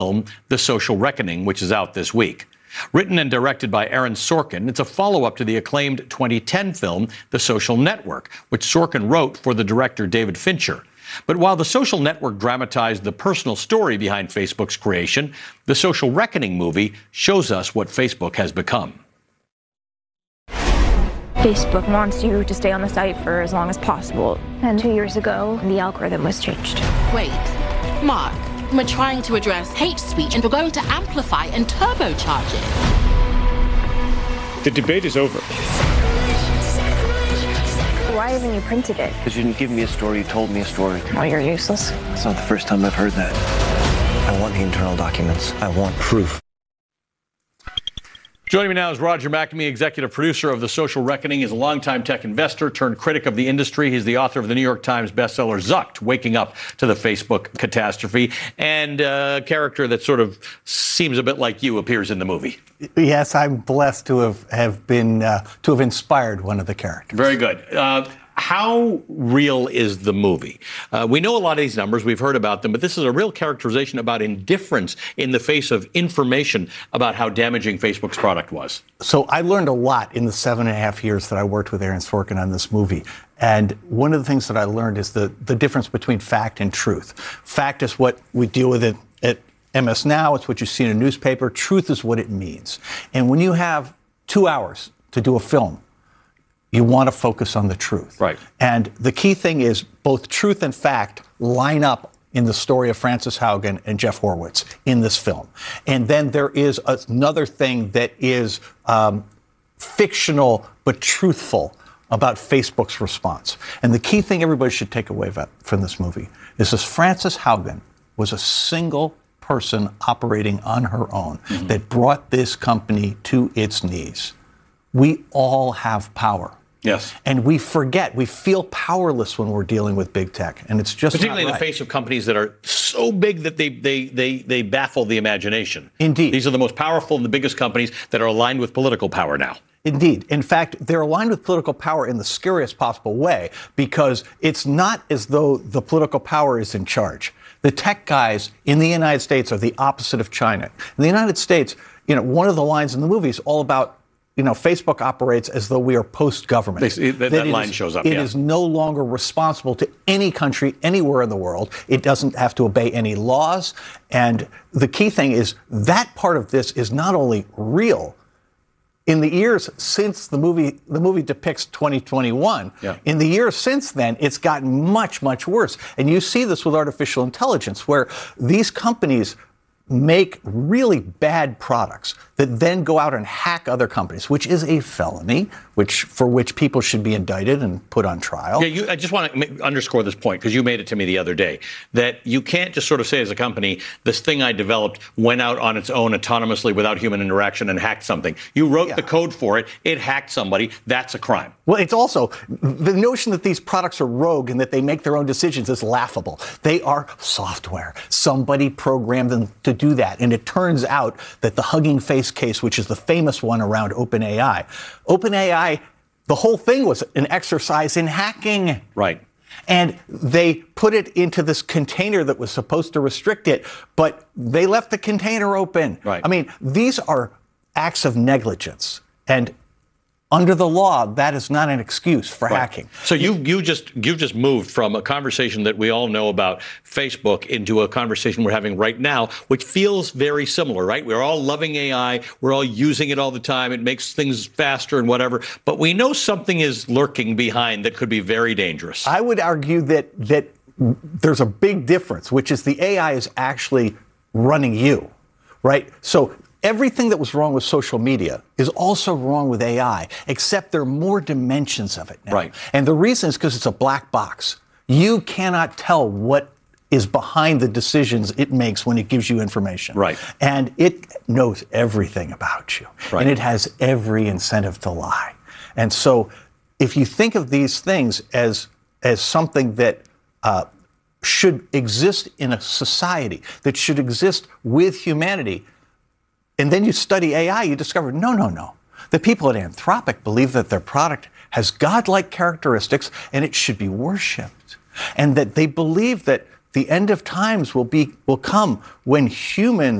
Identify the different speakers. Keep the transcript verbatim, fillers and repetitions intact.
Speaker 1: film The Social Reckoning, which is out this week. Written and directed by Aaron Sorkin, it's a follow-up to the acclaimed twenty ten film The Social Network, which Sorkin wrote for the director David Fincher. But while The Social Network dramatized the personal story behind Facebook's creation, The Social Reckoning movie shows us what Facebook has become.
Speaker 2: Facebook wants you to stay on the site for as long as possible. And two years ago, the algorithm was changed.
Speaker 3: Wait, Mark, we're trying to address hate speech and we're going to amplify and turbocharge it.
Speaker 4: The debate is over.
Speaker 2: Why haven't you printed it?
Speaker 5: Because you didn't give me a story, you told me a story.
Speaker 2: Oh, you're useless.
Speaker 5: It's not the first time I've heard that. I want the internal documents. I want proof.
Speaker 1: Joining me now is Roger McNamee, executive producer of The Social Reckoning. He's a longtime tech investor turned critic of the industry. He's the author of the New York Times bestseller Zucked, Waking Up to the Facebook Catastrophe, and a character that sort of seems a bit like you appears in the movie.
Speaker 6: Yes, I'm blessed to have, have been, uh, to have inspired one of the characters.
Speaker 1: Very good. Uh, How real is the movie? Uh, we know a lot of these numbers. We've heard about them, but this is a real characterization about indifference in the face of information about how damaging Facebook's product was.
Speaker 6: So I learned a lot in the seven and a half years that I worked with Aaron Sorkin on this movie. And one of the things that I learned is the, the difference between fact and truth. Fact is what we deal with it at M S Now. It's what you see in a newspaper. Truth is what it means. And when you have two hours to do a film, you want to focus on the truth.
Speaker 1: Right.
Speaker 6: And the key thing is both truth and fact line up in the story of Frances Haugen and Jeff Horowitz in this film. And then there is another thing that is um, fictional but truthful about Facebook's response. And the key thing everybody should take away from this movie is this: Frances Haugen was a single person operating on her own mm-hmm. that brought this company to its knees. We all have power.
Speaker 1: Yes.
Speaker 6: And we forget, we feel powerless when we're dealing with big tech. And it's just
Speaker 1: particularly
Speaker 6: not right.
Speaker 1: in the face of companies that are so big that they, they, they, they baffle the imagination.
Speaker 6: Indeed.
Speaker 1: These are the most powerful and the biggest companies that are aligned with political power now.
Speaker 6: Indeed. In fact, they're aligned with political power in the scariest possible way, because it's not as though the political power is in charge. The tech guys in the United States are the opposite of China. In the United States, you know, one of the lines in the movie is all about, you know, Facebook operates as though we are post-government.
Speaker 1: They, that, that, that line
Speaker 6: is,
Speaker 1: shows up,
Speaker 6: It
Speaker 1: yeah.
Speaker 6: is no longer responsible to any country anywhere in the world. It doesn't have to obey any laws. And the key thing is that part of this is not only real. In the years since the movie, the movie depicts twenty twenty-one,
Speaker 1: yeah.
Speaker 6: in the years since then, it's gotten much, much worse. And you see this with artificial intelligence, where these companies make really bad products that then go out and hack other companies, which is a felony, which for which people should be indicted and put on trial.
Speaker 1: Yeah, you, I just want to underscore this point, because you made it to me the other day, that you can't just sort of say as a company, this thing I developed went out on its own autonomously without human interaction and hacked something. You wrote
Speaker 6: Yeah.
Speaker 1: the code for it. It hacked somebody. That's a crime.
Speaker 6: Well, it's also the notion that these products are rogue and that they make their own decisions is laughable. They are software. Somebody programmed them to do that. And it turns out that the Hugging Face case, which is the famous one around OpenAI, OpenAI, the whole thing was an exercise in hacking.
Speaker 1: Right.
Speaker 6: And they put it into this container that was supposed to restrict it, but they left the container open.
Speaker 1: Right.
Speaker 6: I mean, these are acts of negligence. And under the law, that is not an excuse for
Speaker 1: Right.
Speaker 6: hacking.
Speaker 1: So you you just you just moved from a conversation that we all know about Facebook into a conversation we're having right now, which feels very similar, right? We're all loving A I, we're all using it all the time. It makes things faster and whatever, but we know something is lurking behind that could be very dangerous.
Speaker 6: I would argue that that there's a big difference, which is the A I is actually running you, right? So everything that was wrong with social media is also wrong with A I, except there are more dimensions of it now.
Speaker 1: Right.
Speaker 6: And the reason is because it's a black box. You cannot tell what is behind the decisions it makes when it gives you information.
Speaker 1: Right.
Speaker 6: And it knows everything about you.
Speaker 1: Right.
Speaker 6: And it has every incentive to lie. And so if you think of these things as, as something that uh, should exist in a society, that should exist with humanity, and then you study A I, you discover, no, no, no. The people at Anthropic believe that their product has godlike characteristics and it should be worshipped. And that they believe that the end of times will be will come when humans